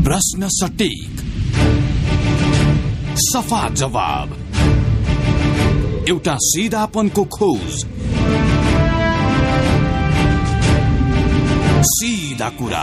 प्रश्न सटीक, सफा जवाब, एउटा सिधापनको खोज, सीधा कुरा।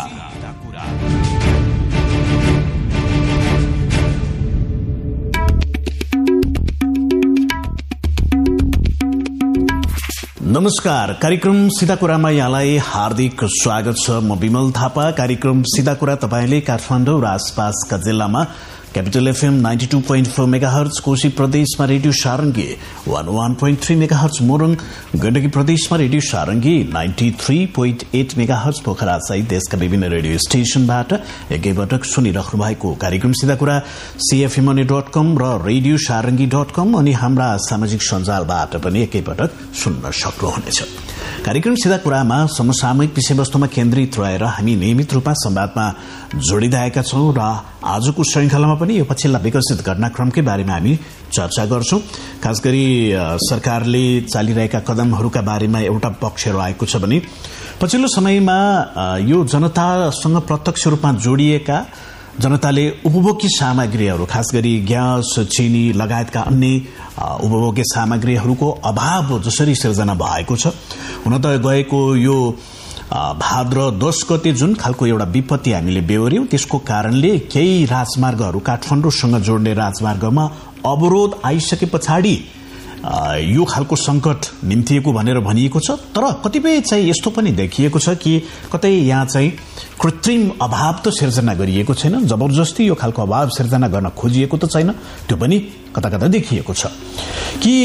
नमस्कार, कार्यक्रम सीधा कुरामा यहाँलाई हार्दिक स्वागत छ। म विमल थापा। कार्यक्रम सीधा कुरा तपाईले काठमाडौँ र आसपासका जिल्लामा क्यापिटल एफएम 92.4 मेगाहर्ज, कोशी प्रदेशमा रेडियो सारंगी 101.3 मेगाहर्ज, मोरङ गण्डकी प्रदेशमा रेडियो सारंगी 93.8 मेगाहर्ज, पोखरा सहित देशका विभिन्न रेडियो स्टेशनबाट एकैपटक सुनिराख्नु भएको कार्यक्रम सीधा कुरा cfmone.com र रेडियो सारंगी.com अनि हाम्रा सामाजिक सञ्जालबाट पनि एकैपटक सुन्न सक्नुहुनेछ। कार्यक्रम सीधा कुरामा समसामयिक विषयवस्तुमा केन्द्रित रहेर हामी नियमित रूपमा संवादमा जोडिरहेका छौं र आजको श्रृंखलामा पनि यो पछिल्ला विकसित घटनाक्रमकै बारेमा हामी चर्चा गर्छौं। खास गरी सरकारले चालिरहेका कदमहरूका बारेमा एउटा पक्ष रहेको छ भने पछिल्लो समयमा यो जनतासँग प्रत्यक्ष रूपमा जोडिएका जनताले उपभोग्य सामग्रीहरू, खास गरी ग्यास, चिनी लगायतका अन्य उपभोग्य सामग्रीहरूको अभाव जसरी सिर्जना भएको छ, हुन त गएको यो भाद्र 10 गते जुन खालको एउटा विपत्ति हामीले बेहोर्यौं, त्यसको कारणले केही राजमार्गहरू, काठमाडौँसँग जोड्ने राजमार्गमा अवरोध आइसके पछाडि यो खालको संकट निम्तिएको भनेर भनिएको छ। तर कतिपय चाहिँ यस्तो पनि देखिएको छ कि कतै यहाँ चाहिँ कृत्रिम अभाव त सिर्जना गरिएको छैन, जबरजस्ती यो खालको अभाव सिर्जना गर्न खोजिएको त छैन, त्यो पनि कता कता देखिएको छ। कि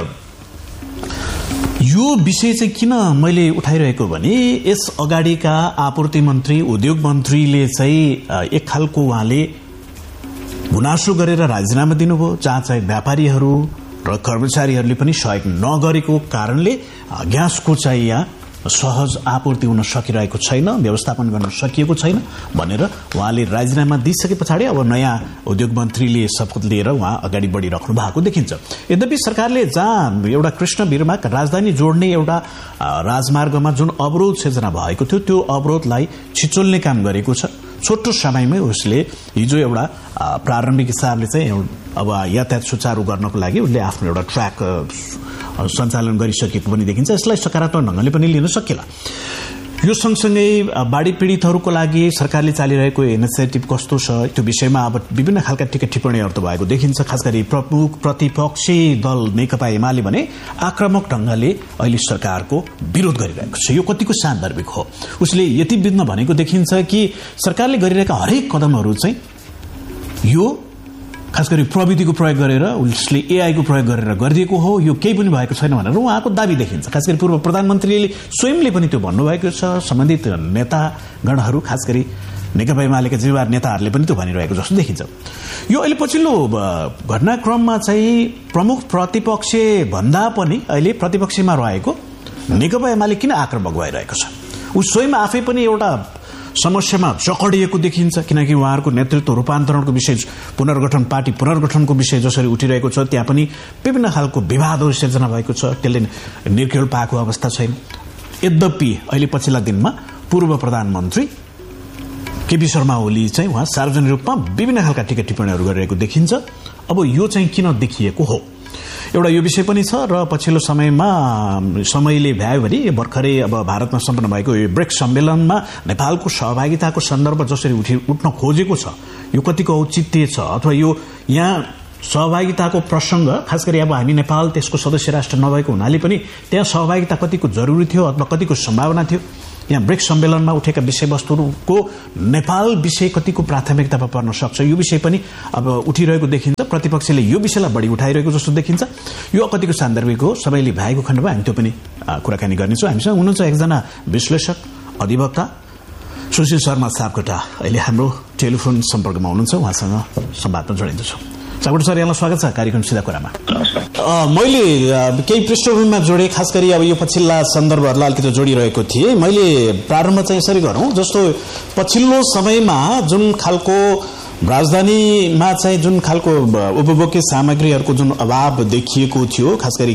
यो विषय चाहिँ किन मैले उठाइरहेको भने यस अगाडिका आपूर्ति मन्त्री, उद्योग मन्त्रीले चाहिँ एक खालको उहाँले गुनासो गरेर राजीनामा दिनुभयो, जहाँ चाहिँ व्यापारीहरू र कर्मचारीहरूले पनि सहयोग नगरेको कारणले ग्यासको चाहिँ यहाँ सहज आपूर्ति हुन सकिरहेको छैन, व्यवस्थापन गर्न सकिएको छैन भनेर उहाँले राजीनामा दिइसके पछाडि अब नयाँ उद्योग मन्त्रीले शपथ लिएर उहाँ अगाडि बढिराख्नु भएको देखिन्छ। यद्यपि सरकारले जहाँ एउटा कृष्ण बिर्माक राजधानी जोड्ने एउटा राजमार्गमा जुन अवरोध सिर्जना भएको थियो, त्यो अवरोधलाई छिचोल्ने काम गरेको छ। छोटो समयमै उसले हिजो एउटा प्रारम्भिक हिसाबले चाहिँ अब यातायात सुचारू गर्नको लागि उसले आफ्नो एउटा ट्र्याक सञ्चालन गरिसकेको पनि देखिन्छ। यसलाई सकारात्मक ढंगले पनि लिन सकिएला। यो सँगसँगै बाढी पीड़ितहरूको लागि सरकारले चालिरहेको इनिसिएटिभ कस्तो छ, त्यो विषयमा अब विभिन्न खालका टिका टिप्पणीहरू त भएको देखिन्छ। खास गरी प्रमुख प्रतिपक्षी दल नेकपा एमाले भने आक्रामक ढंगले अहिले सरकारको विरोध गरिरहेको छ। यो कतिको सान्दर्भिक हो? उसले यति बुझ्न भनेको देखिन्छ कि सरकारले गरिरहेका हरेक कदमहरू चाहिँ यो खास गरी प्रविधिको प्रयोग गरेर, उसले एआई को प्रयोग गरेर गरिदिएको हो, यो केही पनि भएको छैन भनेर उहाँको दाबी देखिन्छ। खास गरी पूर्व प्रधानमन्त्रीले स्वयंले पनि त्यो भन्नुभएको छ। सम्बन्धित नेतागणहरू, खास गरी नेकपा एमालेका जिम्मेवार नेताहरूले पनि त्यो भनिरहेको जस्तो देखिन्छ। यो अहिले पछिल्लो घटनाक्रममा चाहिँ प्रमुख प्रतिपक्ष भन्दा पनि अहिले प्रतिपक्षमा रहेको नेकपा एमाले किन आक्रामक भइरहेको छ? उ स्वयं आफै पनि एउटा समस्यामा जकडिएको देखिन्छ, किनकि उहाँहरूको नेतृत्व रूपान्तरणको विषय, पुनर्गठन, पार्टी पुनर्गठनको विषय जसरी उठिरहेको छ, त्यहाँ पनि विभिन्न खालको विवादहरू सिर्जना भएको छ, त्यसले निर्खेल पाएको अवस्था छैन। यद्यपि अहिले पछिल्ला दिनमा पूर्व प्रधानमन्त्री केपी शर्मा ओली चाहिँ उहाँ सार्वजनिक रूपमा विभिन्न खालका टिका टिप्पणीहरू गरिरहेको देखिन्छ। अब यो चाहिँ किन देखिएको हो, एउटा यो विषय पनि छ। र पछिल्लो समयले भ्यायो भने भर्खरै अब भारतमा सम्पन्न भएको यो ब्रिक्स सम्मेलनमा नेपालको सहभागिताको सन्दर्भ जसरी उठ्न खोजेको छ, यो कतिको औचित्य छ अथवा यो यहाँ सहभागिताको प्रसंग, खास गरी अब हामी नेपाल त्यसको सदस्य राष्ट्र नभएको हुनाले पनि त्यहाँ सहभागिता कतिको जरुरी थियो अथवा कतिको सम्भावना थियो, यहाँ ब्रिक्स सम्मेलनमा उठेका विषयवस्तुको नेपाल विषय कतिको प्राथमिकतामा पर्न सक्छ, यो विषय पनि अब उठिरहेको देखिन्छ। प्रतिपक्षले यो विषयलाई बढी उठाइरहेको जस्तो देखिन्छ। यो कतिको सान्दर्भिक हो, सबैले भ्याएको खण्डमा हामी त्यो पनि कुराकानी गर्नेछौँ। हामीसँग हुनुहुन्छ एकजना विश्लेषक, अधिवक्ता सुशील शर्मा सापकोटा, अहिले हाम्रो टेलिफोन सम्पर्कमा हुनुहुन्छ, उहाँसँग संवादमा जोडिन्छौँ। सापकोटा सर, यहाँलाई स्वागत छ कार्यक्रम सीधा कुरामा। मैले केही पृष्ठभूमिमा जोडे, खास गरी अब यो पछिल्ला सन्दर्भहरूलाई अलिकति जोडिरहेको थिएँ। मैले प्रारम्भ चाहिँ यसरी गरौँ, जस्तो पछिल्लो समयमा जुन खालको राजधानीमा चाहिँ जुन खालको उपभोग्य सामग्रीहरूको जुन अभाव देखिएको थियो, खास गरी ग्यासको, यो आपूर्ति व्यवस्थापन गर्न नसक्दाखेरि चाहिँ सरकारका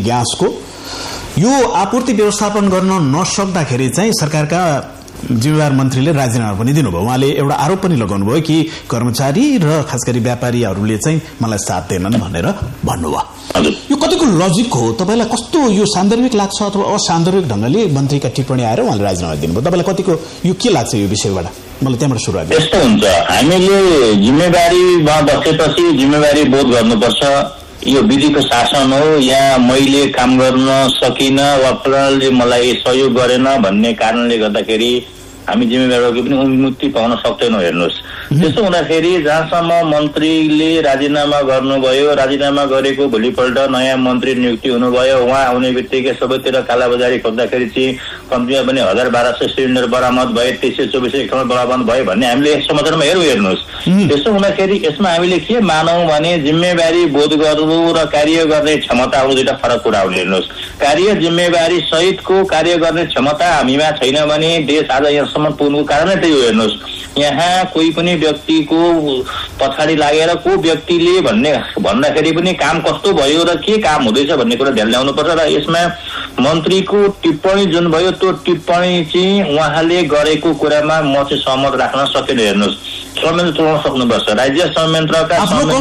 जिम्मेवार मन्त्रीले राजीनामा पनि दिनुभयो। उहाँले एउटा आरोप पनि लगाउनु भयो कि कर्मचारी र खास गरी व्यापारीहरूले चाहिँ मलाई साथ दिएनन् भनेर भन्नुभयो। यो कतिको लजिक हो? तपाईँलाई कस्तो यो सान्दर्भिक लाग्छ अथवा असान्दर्भिक ढंगले मन्त्रीका टिप्पणी आएर उहाँले राजीनामा दिनुभयो? तपाईँलाई कतिको यो के लाग्छ यो विषयबाट? मलाई त्यहाँबाट सुरुवात। यस्तो हुन्छ, हामीले जिम्मेवारीमा बसेपछि जिम्मेवारी बोध गर्नुपर्छ। यो विधिको शासन हो, यहाँ मैले काम गर्न सकिन वा प्रणालीले मलाई सहयोग गरेन भन्ने कारणले गर्दाखेरि हामी जिम्मेवारीको पनि मुक्ति पाउन सक्दैनौँ। हेर्नुहोस्, त्यसो हुँदाखेरि जहाँसम्म मन्त्रीले राजीनामा गर्नुभयो, राजीनामा गरेको भोलिपल्ट नयाँ मन्त्री नियुक्ति हुनुभयो, उहाँ आउने बित्तिकै सबैतिर कालाबजारी खोज्दाखेरि चाहिँ कम्तीमा पनि 1200 सिलिन्डर बरामद भए, 2324 एक ठाउँमा बरामद भयो भन्ने हामीले समाचारमा हेर्नुहोस्। त्यसो हुँदाखेरि यसमा हामीले के मानौँ भने जिम्मेवारी बोध गर्नु र कार्य गर्ने क्षमता आउनु दुईटा फरक कुरा हो। हेर्नुहोस्, कार्य जिम्मेवारी सहितको कार्य गर्ने क्षमता हामीमा छैन भने देश आज यहाँसम्म पुग्नुको कारणै त्यही हो। हेर्नुहोस्, यहाँ कोही पनि व्यक्तिको पछाडि लागेर को व्यक्तिले भन्दाखेरि पनि काम कस्तो भयो र के काम हुँदैछ भन्ने कुरा ध्यान ल्याउनुपर्छ। र यसमा मन्त्रीको टिप्पणी जुन भयो त्यो टिप्पणी चाहिँ उहाँले गरेको कुरामा म चाहिँ सहमत राख्न सकिनँ। हेर्नुहोस्, संयन्त्र चलाउन सक्नुपर्छ। राज्य संयन्त्रका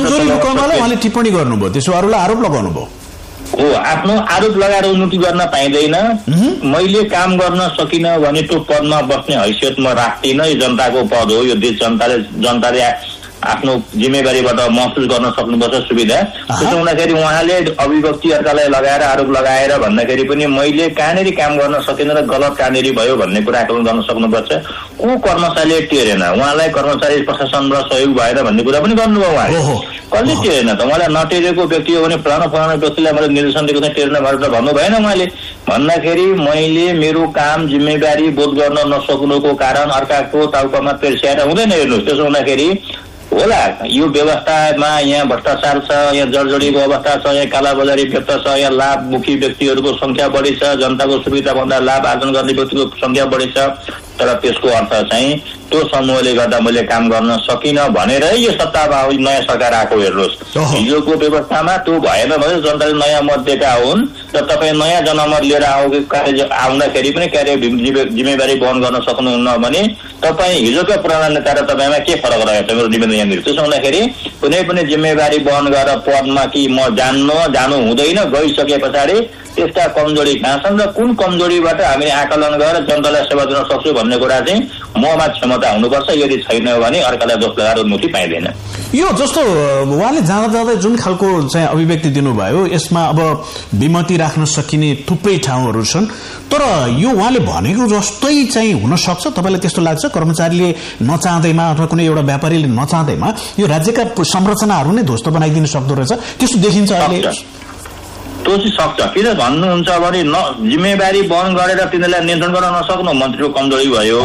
उहाँले टिप्पणी गर्नुभयो, त्यसो अरूलाई आरोप लगाउनु भयो हो। आफ्नो आरोप लगाएर उन्नति गर्न पाइँदैन। मैले काम गर्न सकिनँ भने त्यो पदमा बस्ने हैसियत म राख्दिनँ। यो जनताको पद हो, यो देश जनताले आफ्नो जिम्मेवारीबाट महसुस गर्न सक्नुपर्छ सुविधा। त्यसो हुँदाखेरि उहाँले अभिव्यक्तिहरूलाई लगाएर आरोप लगाएर भन्दाखेरि पनि मैले कहाँनिर काम गर्न सकिनँ र गलत कहाँनिर भयो भन्ने कुरा आकलन गर्न सक्नुपर्छ। को कर्मचारीले टेरेन, उहाँलाई कर्मचारी प्रशासनबाट सहयोग भएन भन्ने कुरा पनि गर्नुभयो उहाँले। कसले टेरेन त? उहाँलाई नटेरेको व्यक्ति हो भने पुरानो व्यक्तिलाई मैले निर्देशन दिएको चाहिँ टेर्न भनेर त भन्नु भएन उहाँले। भन्दाखेरि मैले मेरो काम जिम्मेवारी बोध गर्न नसक्नुको कारण अर्काको टाउकोमा पेर्स्याएर हुँदैन। हेर्नुहोस्, त्यसो हुँदाखेरि होला यो व्यवस्थामा यहाँ भ्रष्टाचार छ, यहाँ जडजडीको अवस्था छ, यहाँ कालाबजारी व्यक्त छ, यहाँ लाभमुखी व्यक्तिहरूको संख्या बढी छ, जनताको सुविधाभन्दा लाभ आर्जन गर्ने व्यक्तिको संख्या बढी छ। तर त्यसको अर्थ चाहिँ त्यो समूहले गर्दा मैले काम गर्न सकिनँ भनेर यो सत्तामा नयाँ सरकार आएको। हेर्नुहोस्, हिजोको व्यवस्थामा त्यो भएन भने जनताले नयाँ मत दिएका हुन् र तपाईँ नयाँ जनमत लिएर आउँदाखेरि पनि कार्य जिम्मेवारी वहन गर्न सक्नुहुन्न भने तपाईँ हिजोका पुराना नेता र तपाईँमा के फरक रहेको छ मेरो निवेदन यहाँनिर। त्यसो हुँदाखेरि कुनै पनि जिम्मेवारी वहन गरेर पदमा कि म जानु हुँदैन, गइसके पछाडि त्यसका कमजोरी कहाँ छन् र कुन कमजोरीबाट हामीले आकलन गरेर जनतालाई सेवा दिन सक्छौँ भन्ने कुरा चाहिँ ममा क्षमता हुनुपर्छ। यदि छैन भने अर्कालाई दोष लगाएर उन्मुक्ति पाइँदैन। यो जस्तो उहाँले जाँदा जुन खालको चाहिँ अभिव्यक्ति दिनुभयो यसमा अब विमति राख्न सकिने थुप्रै ठाउँहरू छन्, तर यो उहाँले भनेको जस्तै चाहिँ हुन सक्छ? तपाईँलाई त्यस्तो लाग्छ? कर्मचारीले नचाहँदैमा अथवा कुनै एउटा व्यापारीले नचाहँदैमा यो राज्यका संरचनाहरू नै ध्वस्त बनाइदिन सक्दो रहेछ, त्यस्तो देखिन्छ अहिले? त्यो चाहिँ सक्छ। किन भन्नुहुन्छ भने जिम्मेवारी वहन गरेर तिनीहरूलाई नियन्त्रण गर्न नसक्नु मन्त्रीको कमजोरी भयो।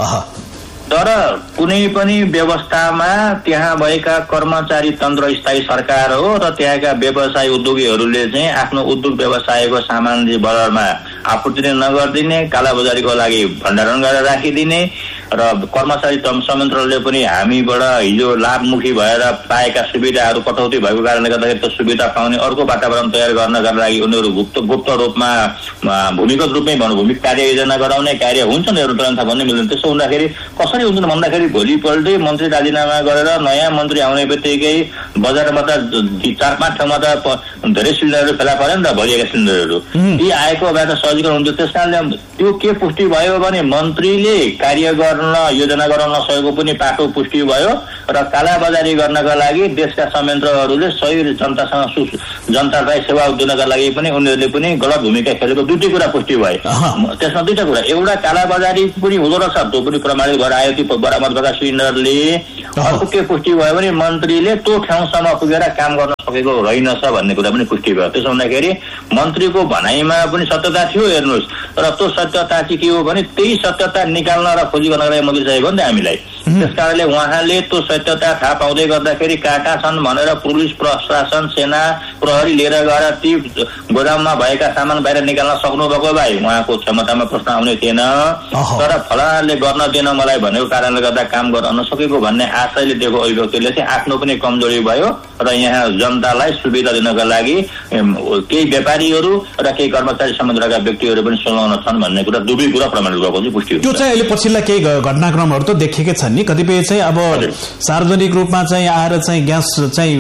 तर कुनै पनि व्यवस्थामा त्यहाँ भएका कर्मचारी तन्त्र स्थायी सरकार हो र त्यहाँका व्यवसाय उद्योगीहरूले चाहिँ आफ्नो उद्योग व्यवसायको सामान बजारमा आपूर्ति नगरिदिने, कालाबजारीको लागि भण्डारण गरेर राखिदिने र कर्मचारी संयन्त्रले पनि हामीबाट हिजो लाभमुखी भएर पाएका सुविधाहरू कटौती भएको कारणले गर्दाखेरि त्यो सुविधा पाउने अर्को वातावरण तयार गर्नका लागि उनीहरू गुप्त रूपमा भूमिगत रूपमै भूमिक कार्य योजना गराउने कार्य हुन्छन्। हेर्नु तुरन्त भन्ने मिल्दैन। त्यसो हुँदाखेरि कसरी हुन्छन् भन्दाखेरि भोलिपल्टै मन्त्री राजीनामा गरेर नयाँ मन्त्री आउने बित्तिकै बजारमा त 4-5 ठाउँमा त धेरै सिलिन्डरहरू फेला पऱ्यो नि त, भरिएका सिलिन्डरहरू ती आएको भए त सजिलो हुन्थ्यो। त्यस कारणले त्यो के पुष्टि भयो भने मन्त्रीले कार्य गर्न योजना गर्न नसकेको पनि पाटो पुष्टि भयो र कालाबजारी गर्नका लागि देशका संयन्त्रहरूले सही जनतालाई सेवा दिनका लागि पनि उनीहरूले पनि गलत भूमिका खेलेको दुईटै कुरा पुष्टि भयो। त्यसमा दुईटा कुरा, एउटा कालाबजारी पनि हुँदो रहेछ, त्यो पनि प्रमाणित भएर आयो त्यो बरामद भएका सिलिन्डरले। अर्को के पुष्टि भयो भने मन्त्रीले त्यो ठाउँसम्म पुगेर काम गर्न सकेको रहेनछ भन्ने कुरा पनि पुष्टि भयो। त्यसो हुँदाखेरि मन्त्रीको भनाइमा पनि सत्यता थियो। हेर्नुहोस्, र त्यो सत्यता चाहिँ के हो भने त्यही सत्यता निकाल्न र खोजी गर्न मन्त्री चाहिएको नि त हामीलाई। त्यस कारणले उहाँले त्यो सत्यता थाहा पाउँदै गर्दाखेरि काटा छन् भनेर पुलिस प्रशासन सेना प्रहरी लिएर गएर ती गोदाममा भएका सामान बाहिर निकाल्न सक्नुभएको भए उहाँको क्षमतामा प्रश्न आउने थिएन। तर फलानाले गर्न दिएन मलाई भनेको कारणले गर्दा काम गर्न नसकेको भन्ने आशयले दिएको अभिव्यक्तिले चाहिँ आफ्नो पनि कमजोरी भयो र यहाँ जनतालाई सुविधा दिनका लागि केही व्यापारीहरू र केही कर्मचारी समुदायका व्यक्तिहरू पनि सुनाउन छन् भन्ने कुरा दुवै कुरा प्रमाणित भएको चाहिँ पुष्टि हुन्छ। त्यो चाहिँ अहिले पछिल्ला केही घटनाक्रमहरू त देखेकै छन् नि, कतिपय चाहिँ अब सार्वजनिक रूपमा चाहिँ आएर चाहिँ ग्यास चाहिँ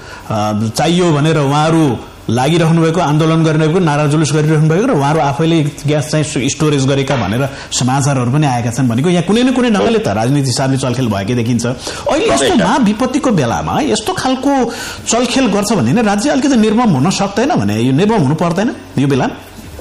चाहियो भनेर उहाँहरू लागिरहनु भएको, आन्दोलन गरिरहेको, नारा जुलुस गरिरहनु भएको र उहाँहरू आफैले ग्यास चाहिँ स्टोरेज गरेका भनेर समाचारहरू पनि आएका छन् भनेको यहाँ कुनै न कुनै ढङ्गले त राजनीति हिसाबले चलखेल भएकै देखिन्छ। अहिले यस्तो महाविपत्तिको बेलामा यस्तो खालको चलखेल गर्छ भने राज्य अलिकति निर्मम हुन सक्दैन भने यो निर्मम हुनु पर्दैन यो बेला?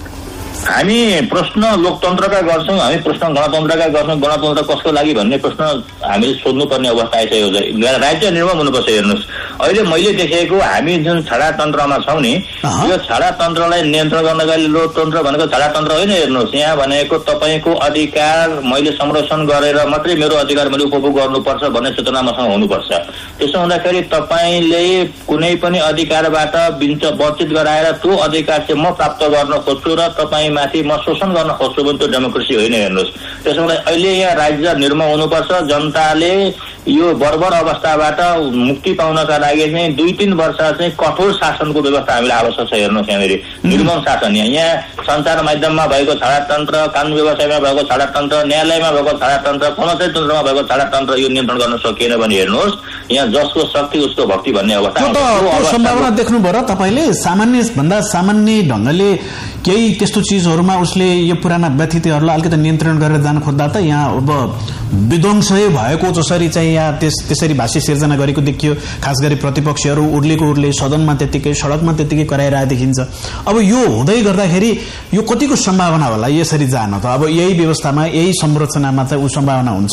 हामी प्रश्न लोकतन्त्रका गर्छौँ, हामी प्रश्न गणतन्त्रका गर्छौँ। गणतन्त्र कसको लागि भन्ने प्रश्न हामीले सोध्नुपर्ने अवस्था आइसकेको छ। राज्य निर्मम हुनुपर्छ। हेर्नुहोस्, अहिले मैले देखेको हामी जुन छाडातन्त्रमा छौँ नि, यो छाडातन्त्रलाई नियन्त्रण गर्नका लागि लोकतन्त्र भनेको छाडातन्त्र होइन। हेर्नुहोस्, यहाँ भनेको तपाईँको अधिकार मैले संरक्षण गरेर मात्रै मेरो अधिकार मैले उपभोग गर्नुपर्छ भन्ने चेतना मसँग हुनुपर्छ। त्यसो हुँदाखेरि तपाईँले कुनै पनि अधिकारबाट वञ्चित गराएर त्यो अधिकार चाहिँ म प्राप्त गर्न खोज्छु र तपाईँ माथि म शोषण गर्न खोज्छु भने त्यो डेमोक्रेसी होइन। हेर्नुहोस्, त्यसो हुँदा अहिले यहाँ राज्य निर्मम हुनुपर्छ। जनताले यो बर्बर अवस्थाबाट मुक्ति पाउनका लागि चाहिँ 2-3 वर्ष चाहिँ कठोर शासनको व्यवस्था हामीले आवश्यक छ। हेर्नुहोस्, यहाँनिर निर्मम शासन, यहाँ सञ्चार माध्यममा भएको छाडातन्त्र, कानुन व्यवसायमा भएको छाडातन्त्र, न्यायालयमा भएको छाडातन्त्र, कर्मचारी तन्त्रमा भएको छाडातन्त्र यो नियन्त्रण गर्न सकिएन भने हेर्नुहोस् यहाँ जसको शक्ति उसको भक्ति भन्ने अवस्था सम्भावना देख्नुभयो र तपाईँले सामान्य भन्दा सामान्य ढङ्गले केही त्यस्तो चिजहरूमा उसले यो पुराना व्यतिथिहरूलाई अलिकति नियन्त्रण गरेर जान खोज्दा त यहाँ अब विध्वंसै भएको जसरी चाहिँ यहाँ त्यसरी भाष्य सिर्जना गरेको देखियो। खास गरी प्रतिपक्षहरू उर्ले सदनमा त्यतिकै सडकमा त्यतिकै कराइरहेको देखिन्छ। अब यो हुँदै गर्दाखेरि यो कतिको सम्भावना होला यसरी जान? त अब यही व्यवस्थामा यही संरचनामा चाहिँ ऊ सम्भावना हुन्छ?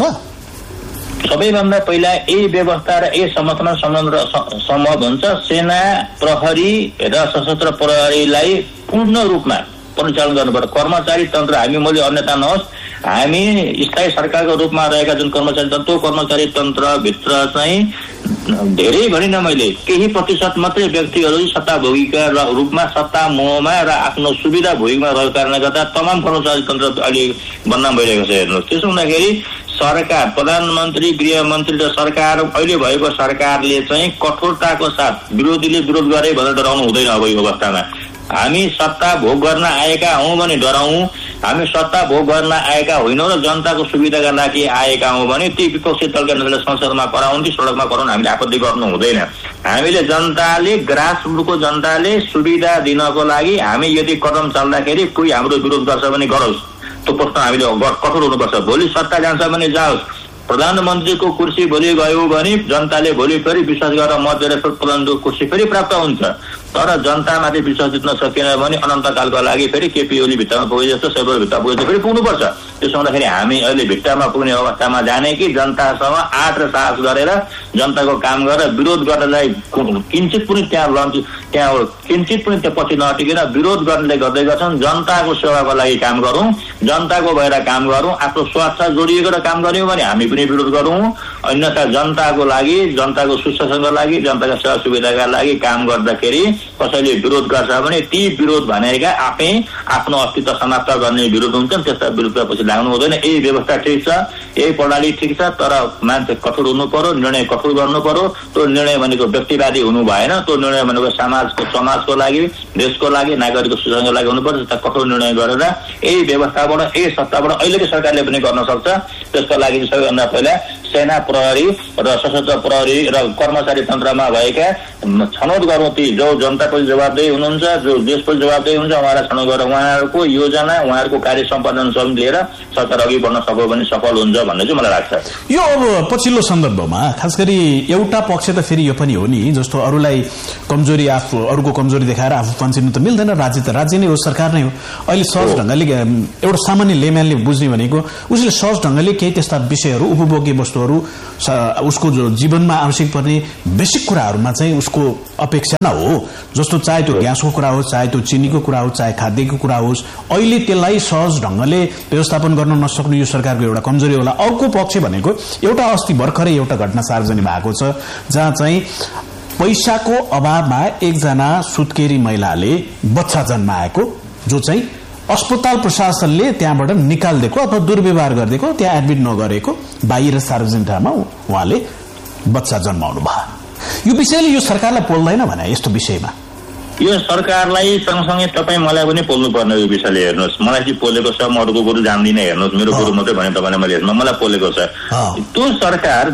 सबैभन्दा पहिला यही व्यवस्था र यही संरचना सम्भव हुन्छ सेना प्रहरी र सशस्त्र प्रहरीलाई पूर्ण रूपमा परिचालन गर्नुपर्छ। कर्मचारी तन्त्र हामी मैले अन्यथा नहोस्, हामी स्थायी सरकारको रूपमा रहेका जुन कर्मचारी तन्त्र त्यो कर्मचारी तन्त्रभित्र चाहिँ धेरै भनिन मैले केही प्रतिशत मात्रै व्यक्तिहरू सत्ता भोगीका रूपमा सत्ता मोहमा र आफ्नो सुविधा भोगीमा रहेको कारणले गर्दा तमाम कर्मचारी तन्त्र अहिले बदनाम भइरहेको छ। हेर्नुहोस्, त्यसो हुँदाखेरि सरकार, प्रधानमन्त्री, गृहमन्त्री र सरकार अहिले भएको सरकारले चाहिँ कठोरताको साथ विरोधीले विरोध गरे भनेर डराउनु हुँदैन। अब यो अवस्थामा हामी सत्ता भोग गर्न आएका हौँ भने डराउँ, हामी सत्ता भोग गर्न आएका होइनौँ र जनताको सुविधाका लागि आएका हौँ भने ती विपक्षी दलका नेताले संसदमा कराउन् कि सडकमा कराउन् हामीले आपत्ति गर्नु हुँदैन। हामीले जनताले ग्रास रुटको जनताले सुविधा दिनको लागि हामी यदि कदम चल्दाखेरि कोही हाम्रो विरोध गर्छ भने गरोस्, त्यो प्रश्न हामीले कठोर हुनुपर्छ। भोलि सत्ता जान्छ भने जाओस्, प्रधानमन्त्रीको कुर्सी भोलि गयो भने जनताले भोलि फेरि विश्वास गरेर मत दिएर प्रधानमन्त्रीको कुर्सी फेरि प्राप्त हुन्छ। तर जनतामाथि विश्वास जित्न सकेन भने अनन्तकालको लागि फेरि केपी ओली भित्तामा पुगे जस्तो सेब्रो भित्ता पुगे जस्तो फेरि पुग्नुपर्छ। त्यसो हुँदाखेरि हामी अहिले भित्तामा पुग्ने अवस्थामा जाने कि जनतासँग आँट र साहस गरेर जनताको काम गरेर विरोध गर्नलाई किञ्चित पनि त्यहाँ किञ्चित पनि त्यो पछि नअटिकन विरोध गर्नेले गर्दै गर्छन्। जनताको सेवाको लागि काम गरौँ, जनताको भएर काम गरौँ, आफ्नो स्वार्थ जोडिएको काम गऱ्यौँ भने हामी पनि विरोध गरौँ। अन्यथा जनताको लागि, जनताको सुशासनको लागि, जनताका सेवा सुविधाका लागि काम गर्दाखेरि कसैले विरोध गर्छ भने ती विरोध भनेका आफै आफ्नो अस्तित्व समाप्त गर्ने विरोध हुन्छन्। त्यस्ता विरोधका पछि लाग्नु हुँदैन। यही व्यवस्था ठिक छ, यही प्रणाली ठिक छ, तर मान्छे कठोर हुनु पर्यो, निर्णय कठोर गर्नु पर्यो। त्यो निर्णय भनेको व्यक्तिवादी हुनु भएन, त्यो निर्णय भनेको समाजको लागि, देशको लागि, नागरिकको सुशासनको लागि हुनुपर्छ। त्यस्ता कठोर निर्णय गरेर यही व्यवस्थाबाट, यही सत्ताबाट अहिलेको सरकारले पनि गर्न सक्छ। त्यसको लागि सबैभन्दा पहिला सेना प्रहरी र सशस्त्र प्रहरी र कर्मचारी तन्त्रमा भएका छनौट गरौँ। ती जो जनताप्रति जवाबदेही हुनुहुन्छ, जो देशप्रति जवाबदेही हुन्छ, उहाँलाई छनौट गरेर उहाँहरूको योजना, उहाँहरूको कार्य सम्पादन सबै लिएर सरकार अघि बढ्न सक्यो भने सफल हुन्छ भन्ने चाहिँ मलाई लाग्छ। यो अब पछिल्लो सन्दर्भमा खास गरी एउटा पक्ष त फेरि यो पनि हो नि, जस्तो अरूलाई कमजोरी अरूको कमजोरी देखाएर आफू पन्छिनु त मिल्दैन। राज्य नै हो, सरकार नै हो। अहिले सहज ढङ्गले एउटा सामान्य लेम्यानले बुझ्ने भनेको उसले सहज ढङ्गले केही त्यस्ता विषयहरू, उपभोग्य वस्तुहरू वस्तुहरू उसको जीवनमा आवश्यक पर्ने बेसिक कुराहरूमा चाहिँ उसको अपेक्षा न हो, जस्तो चाहे त्यो ग्यासको कुरा होस्, चाहे त्यो चिनीको कुरा होस्, चाहे खाद्यको कुरा होस्, अहिले त्यसलाई सहज ढंगले व्यवस्थापन गर्न नसक्नु यो सरकारको एउटा कमजोरी होला। अर्को पक्ष भनेको एउटा अस्ति भर्खरै एउटा घटना सार्वजनिक भएको छ जहाँ चाहिँ पैसाको अभावमा एकजना सुत्केरी महिलाले बच्चा जन्माएको, जो चाहिँ अस्पताल प्रशासनले त्यहाँबाट निकालिदिएको अथवा दुर्व्यवहार गरिदिएको, त्यहाँ एडमिट नगरेको, बाहिर सार्वजनिक ठाउँमा उहाँले बच्चा जन्माउनु भयो। यो विषयले यो सरकारलाई पोल्दैन भने यस्तो विषयमा यो सरकारलाई सँगसँगै तपाईँ मलाई पनि पोल्नु पर्ने यो विषयले हेर्नुहोस्। मलाई चाहिँ पोलेको छ, म अरूको गुरु जान्दिनँ, हेर्नुहोस् मेरो गुरु मात्रै भने तपाईँले मैले हेर्नु मलाई पोलेको छ। त्यो सरकार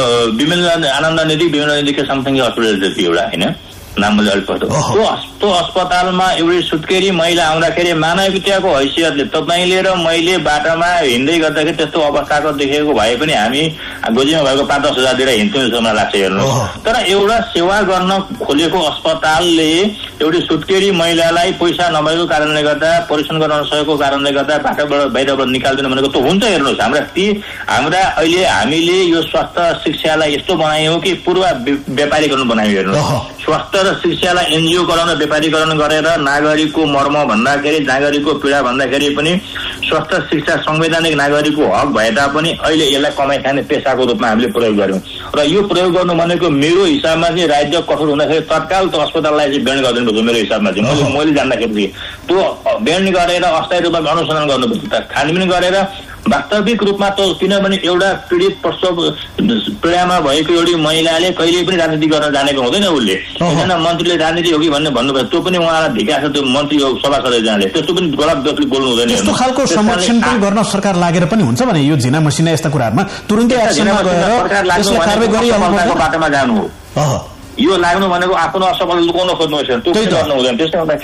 विमल आनन्द निधि विमल निधिको समथिङ हस्पिटल थियो एउटा होइन, नाम मैले अलिक पढ्छु। त्यो अस्पतालमा एउटै सुत्केरी महिला आउँदाखेरि मानवीयताको हैसियतले तपाईँले र मैले बाटोमा हिँड्दै गर्दाखेरि त्यस्तो अवस्थाको देखेको भए पनि हामी गोजीमा भएको 5-10 हजार दिएर हिँड्थ्यौँ जस्तो मलाई लाग्छ हेर्नु। तर एउटा सेवा गर्न खोलेको अस्पतालले एउटै सुत्केरी महिलालाई पैसा नभएको कारणले गर्दा, परीक्षण गर्न नसकेको कारणले गर्दा बाटोबाट बाहिरबाट निकाल्दैन भनेको त हुन्छ। हेर्नुहोस् हाम्रा अहिले हामीले यो स्वास्थ्य शिक्षालाई यस्तो बनायौँ कि पूर्व व्यापारीकरण बनायौँ। हेर्नुहोस् स्वास्थ्य र शिक्षालाई एनजिओकरण र व्यापारीकरण गरेर नागरिकको मर्म भन्दाखेरि, नागरिकको पीडा भन्दाखेरि पनि स्वास्थ्य शिक्षा संवैधानिक नागरिकको हक भए तापनि अहिले यसलाई कमाइ खाने पेसाको रूपमा हामीले प्रयोग गर्यौँ। र यो प्रयोग गर्नु भनेको मेरो हिसाबमा चाहिँ राज्य कठोर हुँदाखेरि तत्काल त्यो अस्पताललाई चाहिँ ब्यान्ड गरिदिनुपर्छ। मेरो हिसाबमा चाहिँ मैले जान्दाखेरि त्यो ब्यान्ड गरेर अस्थायी रूपमा अनुसन्धान गर्नुपर्छ, छानबिन गरेर वास्तविक रूपमा त, किनभने एउटा पीडित प्रसव पीडामा भएको एउटी महिलाले कहिले पनि राजनीति गर्न जानेको हुँदैन। उसले एकजना मन्त्रीले राजनीति हो कि भन्ने भन्नुभयो, त्यो पनि उहाँलाई धिका छ। त्यो मन्त्री हो सभा सदस्यले त्यस्तो पनि गलत व्यक्ति बोल्नु हुँदैन। यस्तो खालको संरक्षण पनि गर्न सरकार लागेर पनि हुन्छ भने यो झिना मसिना यस्ता कुराहरूमा तुरुन्तै एक्सनमा गएर यसलाई कारबाही गरिहाल्नु बाटोमा जानु हो। यो लाग्नु भनेको आफ्नो असफल लुकाउन खोज्नु होइन, त्यो पनि गर्नु हुँदैन।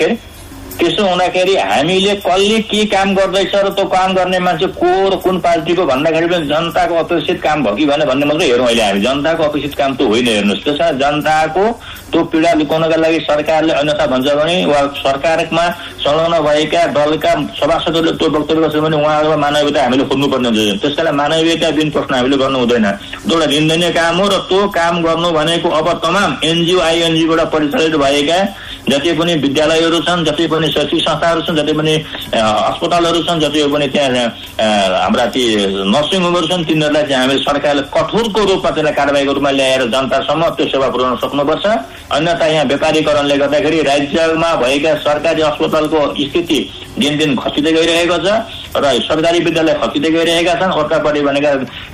त्यसो हुँदाखेरि हामीले कसले के काम गर्दैछ र त्यो काम गर्ने मान्छे को र कुन पार्टीको भन्दाखेरि पनि जनताको अपेक्षित काम भयो कि भन्ने मात्रै हेरौँ। अहिले हामी जनताको अपेक्षित काम त होइन। हेर्नुहोस् त्यसमा जनताको त्यो पीडा लुकाउनका लागि सरकारले अन्यथा भन्छ भने वा सरकारमा संलग्न भएका दलका सभासदहरूले त्यो वक्तव्य गर्छ भने उहाँहरूको मानवीयता हामीले खोज्नुपर्ने हुन्छ। त्यसकारण मानवीयता दिन प्रश्न हामीले गर्नु हुँदैन। त्यो एउटा निन्दनीय काम हो र त्यो काम गर्नु भनेको अब तमाम एनजिओ आइएनजिओबाट परिचालित भएका जति पनि विद्यालयहरू छन्, जति पनि शैक्षिक संस्थाहरू छन्, जति पनि अस्पतालहरू छन्, जति पनि त्यहाँ हाम्रा ती नर्सिङ होमहरू छन्, तिनीहरूलाई चाहिँ हामीले सरकारले कठोरको रूपमा त्यसलाई कारबाहीको रूपमा ल्याएर जनतासम्म त्यो सेवा पुर्याउन सक्नुपर्छ। अन्यथा यहाँ व्यापारीकरणले गर्दाखेरि राज्यमा भएका सरकारी अस्पतालको स्थिति दिनदिन खसिँदै गइरहेको छ र सरकारी विद्यालय खसिँदै गइरहेका छन्। अर्कापट्टि भनेका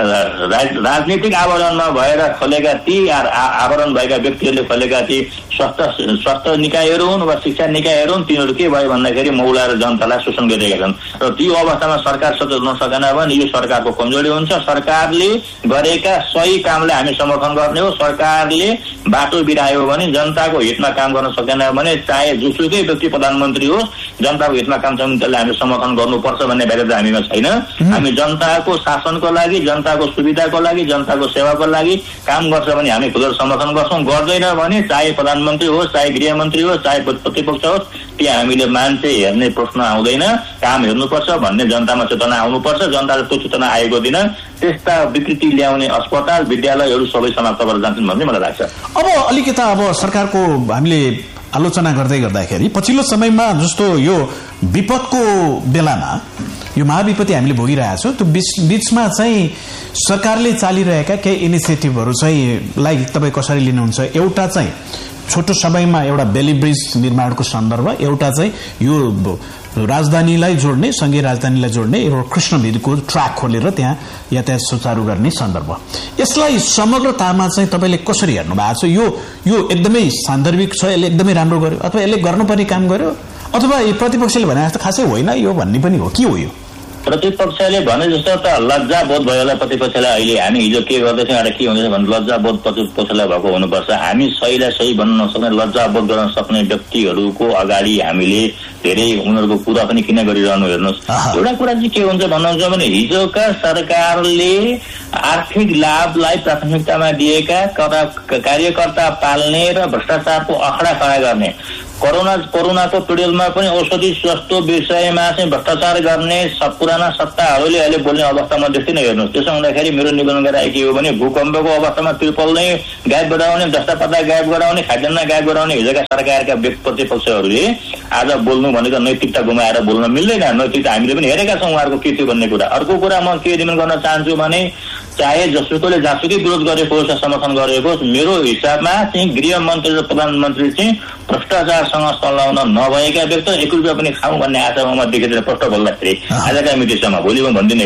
राजनीतिक आवरणमा भएर खोलेका ती आवरण भएका व्यक्तिहरूले खोलेका ती स्वास्थ्य निकायहरू हुन् वा शिक्षा निकायहरू हुन्, तिनीहरू के भयो भन्दाखेरि मौला र जनतालाई शोषण गरिरहेका छन्। र त्यो अवस्थामा सरकार सचेत हुन सकेन भने यो सरकारको कमजोरी हुन्छ। सरकारले गरेका सही कामलाई हामी समर्थन गर्ने हो। सरकारले बाटो बिरायो भने, जनताको हितमा काम गर्न सकेन भने, चाहे जुसुकै व्यक्ति प्रधानमन्त्री होस्, जनताको हितमा काम छ भने त्यसलाई हामीले समर्थन गर्नुपर्छ भन्ने बाध्यता हामीमा छैन। हामी जनताको शासनको लागि, जनताको सुविधाको लागि, जनताको सेवाको लागि काम गर्छ भने हामी खुलेर समर्थन गर्छौँ। गर्दैन भने चाहे प्रधानमन्त्री होस्, चाहे गृहमन्त्री होस्, चाहे प्रतिपक्ष होस्, त्यहाँ हामीले मान्छे हेर्ने प्रश्न आउँदैन, काम हेर्नुपर्छ भन्ने जनतामा चेतना आउनुपर्छ। जनताले त्यो चेतना आएको दिन त्यस्ता विकृति ल्याउने अस्पताल विद्यालयहरू सबै समाप्त भएर जान्छन् भन्ने मलाई लाग्छ। अब अलिकता अब सरकारको हामीले आलोचना गर्दाखेरि पछिल्लो समयमा जस्तो यो विपदको बेलामा यो महाविपत्ति हामीले भोगिरहेका छौँ, त्यो बीचमा चाहिँ सरकारले चालिरहेका केही इनिसिएटिभहरू चाहिँ लाई तपाईँ कसरी लिनुहुन्छ? एउटा चाहिँ छोटो समयमा एउटा बेली ब्रिज निर्माणको सन्दर्भ, एउटा चाहिँ यो राजधानीलाई जोड्ने, संघीय राजधानीलाई जोड्ने एउटा कृष्णभिरको ट्र्याक खोलेर त्यहाँ यातायात सुचारू गर्ने सन्दर्भ। यसलाई समग्रतामा चाहिँ तपाईँले कसरी हेर्नु भएको छ? यो एकदमै सान्दर्भिक छ, यसले एकदमै राम्रो गर्यो, अथवा यसले गर्नुपर्ने काम गर्यो, अथवा यो प्रतिपक्षले भने जस्तो खासै होइन यो भन्ने पनि हो? के हो यो? प्रतिपक्षले भने जस्तो त लज्जा बोध भयो होला प्रतिपक्षलाई। अहिले हामी हिजो के गर्दैछौँ, एउटा के हुँदैछ भने लज्जा बोध प्रतिपक्षलाई भएको हुनुपर्छ। हामी सहीलाई सही भन्न नसक्ने, लज्जा बोध गर्न सक्ने व्यक्तिहरूको अगाडि हामीले धेरै उनीहरूको कुरा पनि किन गरिरहनु? हेर्नुहोस्, एउटा कुरा चाहिँ के हुन्छ भन्नुहुन्छ भने हिजोका सरकारले आर्थिक लाभलाई प्राथमिकतामा दिएका कार्यकर्ता पाल्ने र भ्रष्टाचारको अखडा खडा गर्ने कोरोनाको पिरियडमा पनि औषधि सस्तो विषयमा चाहिँ भ्रष्टाचार गर्ने पुराना सत्ताहरूले अहिले बोल्ने अवस्थामा देख्दिनँ। हेर्नुहोस्, त्यसो हुँदाखेरि मेरो निवेदन गराए के हो भने भूकम्पको अवस्थामा त्रिपल नै गायब गराउने, जस्ता पत्ता गायब गराउने, खाद्यान्न गायब गराउने हिजोका सरकारका प्रतिपक्षहरूले आज बोल्नु भनेको नैतिकता गुमाएर बोल्न मिल्दैन। नैतिकता हामीले पनि हेरेका छौँ उहाँहरूको के थियो भन्ने कुरा। अर्को कुरा म के निवेदन गर्न चाहन्छु भने चाहे जसुकैले जहाँसुकै विरोध गरेको होस् या समर्थन गरेको होस्, मेरो हिसाबमा चाहिँ गृहमन्त्री र प्रधानमन्त्री चाहिँ भ्रष्टाचारसँग संलग्न नभएका व्यक्ति 1 रुपियाँ पनि खाउँ भन्ने आशामा देखेर प्रष्ट बोल्दाखेरि आजका मितिसम्म भोलि म भन्दिनँ